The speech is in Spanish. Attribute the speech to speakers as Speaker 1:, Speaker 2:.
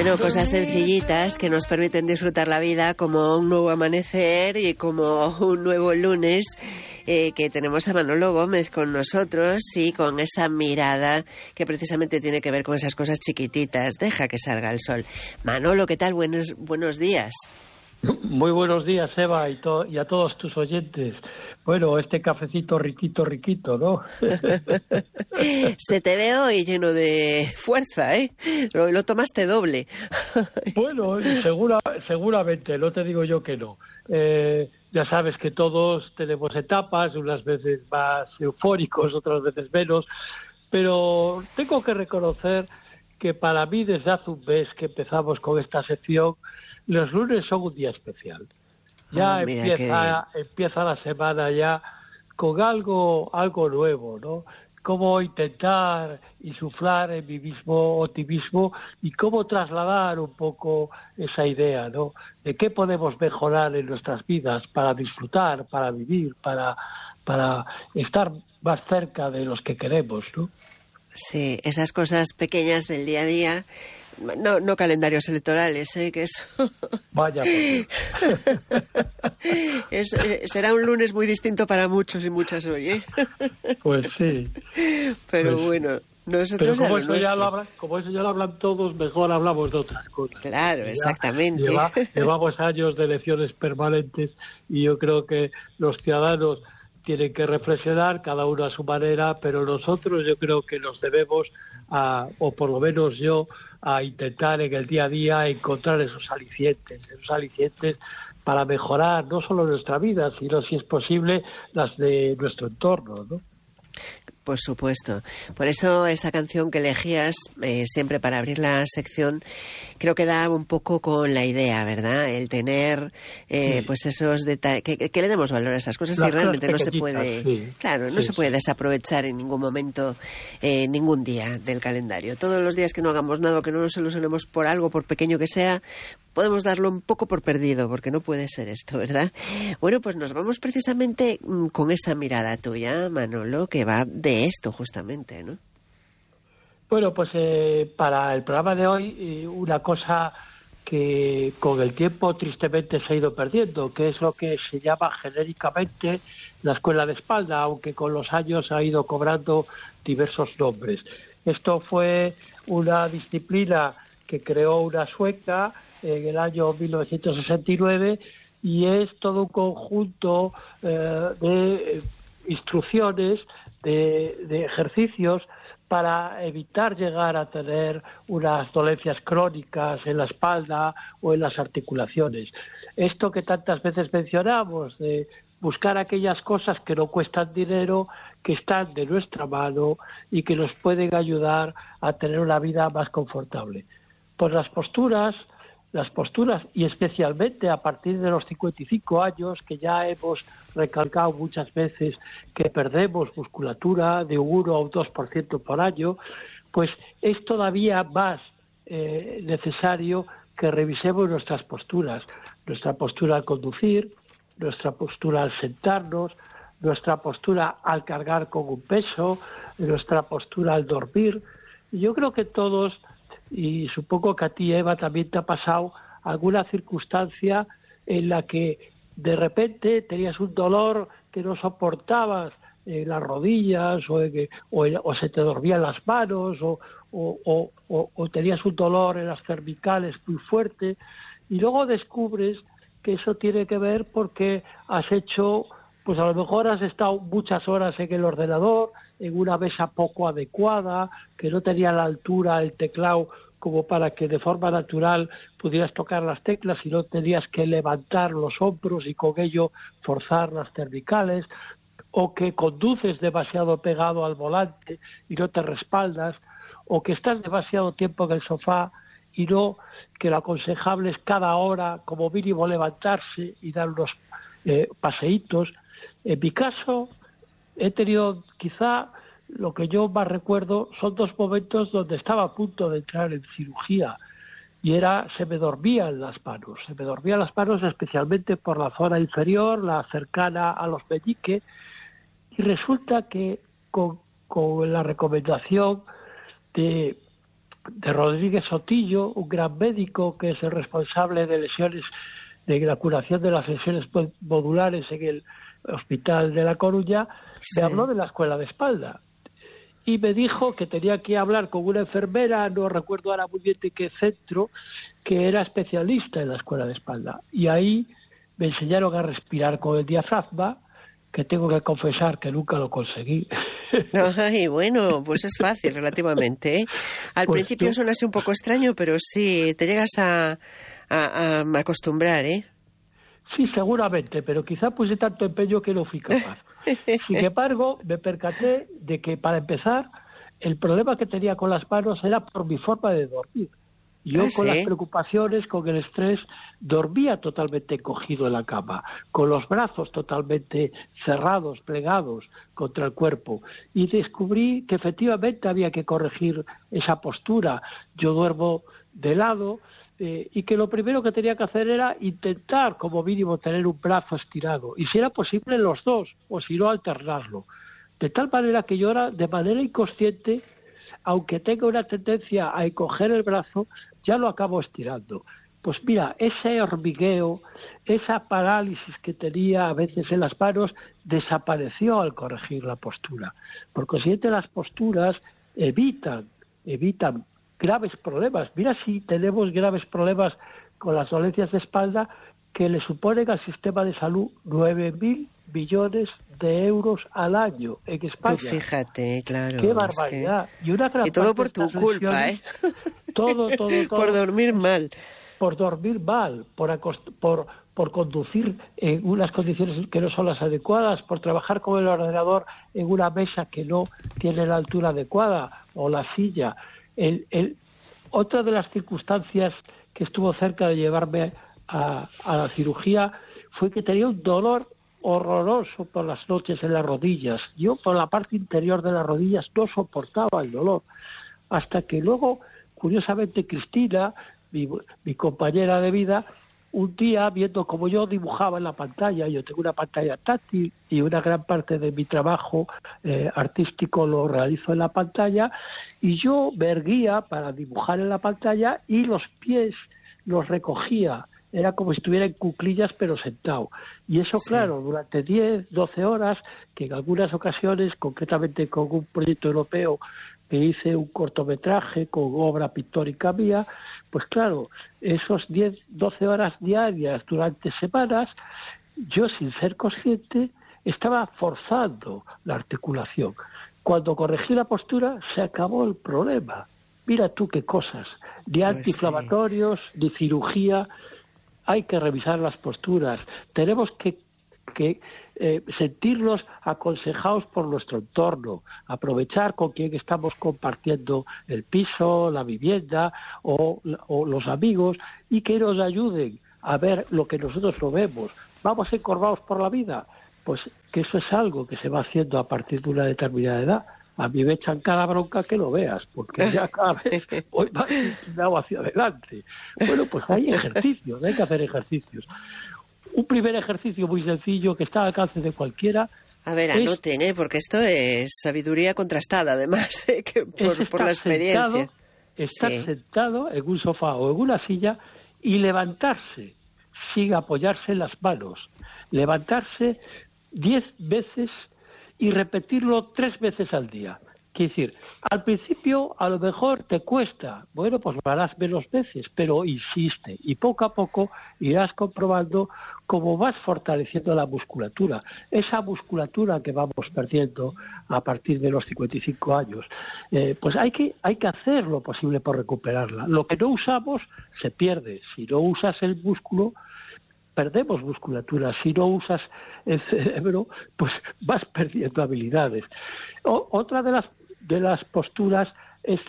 Speaker 1: Bueno, cosas sencillitas que nos permiten disfrutar la vida, como un nuevo amanecer y como un nuevo lunes, que tenemos a Manolo Gómez con nosotros y con esa mirada que precisamente tiene que ver con esas cosas chiquititas. Deja que salga el sol. Manolo, ¿qué tal? Buenos días.
Speaker 2: Muy buenos días, Eva, y a todos tus oyentes. Bueno, este cafecito riquito, ¿no?
Speaker 1: Se te ve hoy lleno de fuerza, ¿eh? Lo tomaste doble.
Speaker 2: Bueno, seguramente, no te digo yo que no. Ya sabes que todos tenemos etapas, unas veces más eufóricos, otras veces menos, pero tengo que reconocer que para mí desde hace un mes que empezamos con esta sección, los lunes son un día especial. Ya empieza la semana ya con algo nuevo, ¿no? Cómo intentar insuflar en mi mismo optimismo y cómo trasladar un poco esa idea, ¿no? De qué podemos mejorar en nuestras vidas para disfrutar, para vivir, para estar más cerca de los que queremos, ¿no?
Speaker 1: Sí, esas cosas pequeñas del día a día. No calendarios electorales, que eso...
Speaker 2: Vaya por Dios.
Speaker 1: Será un lunes muy distinto para muchos y muchas hoy, ¿eh?
Speaker 2: Pues sí.
Speaker 1: Pero
Speaker 2: pues
Speaker 1: bueno, nosotros
Speaker 2: como eso ya lo hablan todos, mejor hablamos de otras cosas.
Speaker 1: Claro, exactamente.
Speaker 2: Llevamos años de elecciones permanentes y yo creo que los ciudadanos tienen que reflexionar, cada uno a su manera, pero nosotros yo creo que nos debemos, o por lo menos yo, a intentar en el día a día encontrar esos alicientes para mejorar no solo nuestra vida, sino, si es posible, las de nuestro entorno, ¿no?
Speaker 1: Por supuesto. Por eso esa canción que elegías siempre para abrir la sección, creo que da un poco con la idea, ¿verdad? El tener pues esos detalles, que le demos valor a esas cosas y realmente no se puede, se puede desaprovechar en ningún momento, ningún día del calendario. Todos los días que no hagamos nada, que no nos ilusionemos por algo, por pequeño que sea, podemos darlo un poco por perdido, porque no puede ser esto, ¿verdad? Bueno, pues nos vamos precisamente con esa mirada tuya, Manolo, que va de esto justamente, ¿no?
Speaker 2: Bueno, pues para el programa de hoy, una cosa que con el tiempo tristemente se ha ido perdiendo, que es lo que se llama genéricamente la escuela de espalda, aunque con los años ha ido cobrando diversos nombres. Esto fue una disciplina que creó una sueca en el año 1969 y es todo un conjunto de instrucciones, de ejercicios para evitar llegar a tener unas dolencias crónicas en la espalda o en las articulaciones. Esto que tantas veces mencionamos, de buscar aquellas cosas que no cuestan dinero, que están de nuestra mano y que nos pueden ayudar a tener una vida más confortable. Pues las posturas y especialmente a partir de los 55 años, que ya hemos recalcado muchas veces que perdemos musculatura de un 1 a un 2% por año, pues es todavía más necesario que revisemos nuestra postura al conducir, nuestra postura al sentarnos, nuestra postura al cargar con un peso, nuestra postura al dormir. Y yo creo que todos, y supongo que a ti, Eva, también te ha pasado alguna circunstancia en la que de repente tenías un dolor que no soportabas en las rodillas o se te dormían las manos o tenías un dolor en las cervicales muy fuerte y luego descubres que eso tiene que ver porque has hecho, pues a lo mejor has estado muchas horas en el ordenador, en una mesa poco adecuada, que no tenía la altura el teclado como para que de forma natural pudieras tocar las teclas y no tenías que levantar los hombros y con ello forzar las cervicales, o que conduces demasiado pegado al volante y no te respaldas, o que estás demasiado tiempo en el sofá y no, que lo aconsejable es cada hora como mínimo levantarse y dar unos paseitos. En mi caso he tenido quizá lo que yo más recuerdo son 2 momentos donde estaba a punto de entrar en cirugía y se me dormían las manos especialmente por la zona inferior, la cercana a los meñiques, y resulta que con la recomendación de de Rodríguez Sotillo, un gran médico que es el responsable de lesiones, de la curación de las lesiones modulares en el Hospital de La Coruña, me habló de la escuela de espalda. Y me dijo que tenía que hablar con una enfermera, no recuerdo ahora muy bien de qué centro, que era especialista en la escuela de espalda. Y ahí me enseñaron a respirar con el diafragma, que tengo que confesar que nunca lo conseguí.
Speaker 1: Ay, bueno, pues es fácil relativamente, ¿eh? Al
Speaker 2: Pues
Speaker 1: principio suena así un poco extraño, pero sí, te llegas a acostumbrar, ¿eh?
Speaker 2: Sí, seguramente, pero quizá puse tanto empeño que no fui capaz. Sin embargo, me percaté de que, para empezar, el problema que tenía con las manos era por mi forma de dormir. Yo, con las preocupaciones, con el estrés, dormía totalmente encogido en la cama, con los brazos totalmente cerrados, plegados contra el cuerpo. Y descubrí que efectivamente había que corregir esa postura. Yo duermo de lado, y que lo primero que tenía que hacer era intentar, como mínimo, tener un brazo estirado. Y si era posible, los dos, o si no, alternarlo. De tal manera que yo ahora, de manera inconsciente, aunque tenga una tendencia a encoger el brazo, ya lo acabo estirando. Pues mira, ese hormigueo, esa parálisis que tenía a veces en las manos, desapareció al corregir la postura. Por consiguiente, las posturas evitan graves problemas. Mira si tenemos graves problemas con las dolencias de espalda, que le suponen al sistema de salud 9.000 billones de euros al año en España.
Speaker 1: Tú fíjate, claro.
Speaker 2: ¡Qué barbaridad!
Speaker 1: Y todo por tu culpa, ¿eh?
Speaker 2: Todo.
Speaker 1: Por dormir mal.
Speaker 2: Por dormir mal, por conducir en unas condiciones que no son las adecuadas, por trabajar con el ordenador en una mesa que no tiene la altura adecuada, o la silla. Otra de las circunstancias que estuvo cerca de llevarme a la cirugía fue que tenía un dolor horroroso por las noches en las rodillas. Yo, por la parte interior de las rodillas, no soportaba el dolor. Hasta que luego, curiosamente, Cristina, mi compañera de vida, un día, viendo cómo yo dibujaba en la pantalla, yo tengo una pantalla táctil y una gran parte de mi trabajo artístico lo realizo en la pantalla, y yo me erguía para dibujar en la pantalla y los pies los recogía. Era como si estuviera en cuclillas, pero sentado. Y eso, claro, durante 10, 12 horas, que en algunas ocasiones, concretamente con un proyecto europeo, que hice un cortometraje con obra pictórica mía, pues claro, esos 10, 12 horas diarias durante semanas, yo, sin ser consciente, estaba forzando la articulación. Cuando corregí la postura, se acabó el problema. Mira tú qué cosas, ni antiinflamatorios, ni cirugía. Hay que revisar las posturas. Tenemos que sentirnos aconsejados por nuestro entorno, aprovechar con quien estamos compartiendo el piso, la vivienda o los amigos, y que nos ayuden a ver lo que nosotros no vemos. ¿Vamos encorvados por la vida? Pues que eso es algo que se va haciendo a partir de una determinada edad. A mí me echan cada bronca que lo veas, porque ya cada vez voy más inclinado hacia adelante. Bueno, pues hay ejercicios, hay que hacer ejercicios. Un primer ejercicio muy sencillo que está al alcance de cualquiera.
Speaker 1: A ver, anoten, porque esto es sabiduría contrastada, además, que por la experiencia.
Speaker 2: Estar sentado en un sofá o en una silla y levantarse sin apoyarse en las manos. Levantarse 10 veces y repetirlo 3 veces al día. Quiere decir, al principio a lo mejor te cuesta, bueno, pues lo harás menos veces, pero insiste, y poco a poco irás comprobando cómo vas fortaleciendo la musculatura, esa musculatura que vamos perdiendo a partir de los 55 años. Pues hay que hacer lo posible por recuperarla. Lo que no usamos se pierde. Si no usas el músculo, perdemos musculatura. Si no usas el cerebro, pues vas perdiendo habilidades. Otra de las posturas es